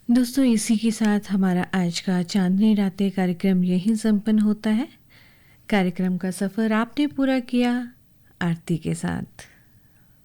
दोस्तों, इसी के साथ हमारा आज का चांदनी रातें कार्यक्रम यहीं संपन्न होता है। कार्यक्रम का सफ़र आपने पूरा किया आरती के साथ।